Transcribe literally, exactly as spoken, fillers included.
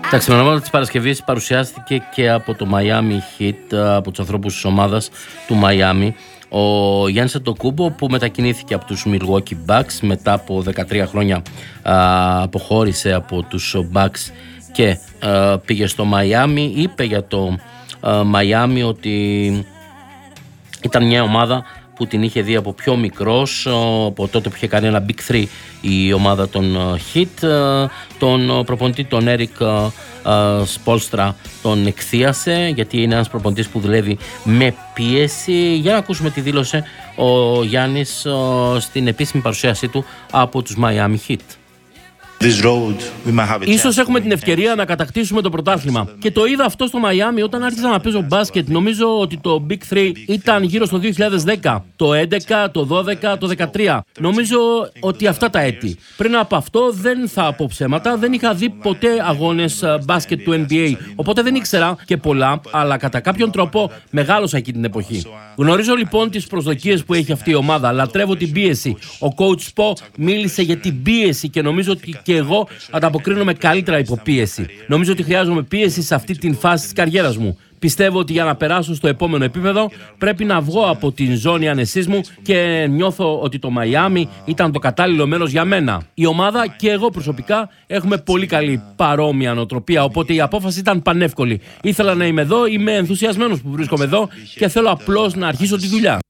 Τα ξημερώματα της Παρασκευής παρουσιάστηκε και από το Miami Heat, από τους ανθρώπους της ομάδας του Miami. Ο Γιάννης Αντετοκούνμπο, που μετακινήθηκε από τους Milwaukee Bucks μετά από δεκατρία χρόνια, α, αποχώρησε από τους Bucks και α, πήγε στο Miami. Είπε για το α, Miami ότι ήταν μια ομάδα που την είχε δει από πιο μικρός, από τότε που είχε κάνει ένα Big Three η ομάδα των Heat. Τον προπονητή, τον Eric Spoelstra, τον εκθίασε, γιατί είναι ένας προπονητής που δουλεύει με πίεση. Για να ακούσουμε τι δήλωσε ο Γιάννης στην επίσημη παρουσίασή του από τους Miami Heat. Ίσως έχουμε την ευκαιρία να κατακτήσουμε το πρωτάθλημα. Και το είδα αυτό στο Μαϊάμι όταν άρχισα να παίζω μπάσκετ. Νομίζω ότι το Big Three ήταν γύρω στο δύο χιλιάδες δέκα, το έντεκα, το δώδεκα, το δεκατρία. Νομίζω ότι αυτά τα έτη. Πριν από αυτό δεν θα πω ψέματα, δεν είχα δει ποτέ αγώνες μπάσκετ του N B A. Οπότε δεν ήξερα και πολλά, αλλά κατά κάποιον τρόπο μεγάλωσα εκεί την εποχή. Γνωρίζω λοιπόν τις προσδοκίες που έχει αυτή η ομάδα. Λατρεύω την πίεση. Ο coach Spo μίλησε για την πίεση και νομίζω ότι και εγώ ανταποκρίνομαι καλύτερα υπό πίεση. Νομίζω ότι χρειάζομαι πίεση σε αυτή την φάση της καριέρας μου. Πιστεύω ότι για να περάσω στο επόμενο επίπεδο πρέπει να βγω από την ζώνη ανεσής μου και νιώθω ότι το Μαϊάμι ήταν το κατάλληλο μέρος για μένα. Η ομάδα και εγώ προσωπικά έχουμε πολύ καλή παρόμοια νοοτροπία, οπότε η απόφαση ήταν πανεύκολη. Ήθελα να είμαι εδώ, είμαι ενθουσιασμένος που βρίσκομαι εδώ και θέλω απλώς να αρχίσω τη δουλειά.